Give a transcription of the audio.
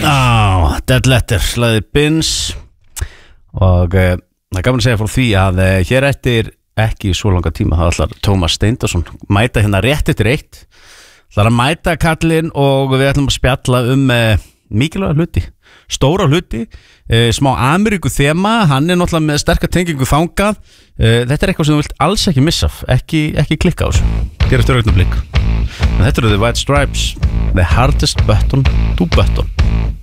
Dead Letter, lagði Bins. Og það er gaman að segja frá því að hér eftir ekki svo langa tíma það ætlar Tómas Steindorsson mæta hérna rétt eftir 1. Það að mæta kallinn og við ætlum að spjalla mikilvæga hluti, stóra hluti, smá Ameríku þema. Hann er náttúrulega með sterka tengingu þangað. Þetta er eitthvað sem þú vilt alls ekki missa, ekki klikka á þessu. Hér eftir augnablik. Þetta eru The White Stripes, The Hardest Button to Button.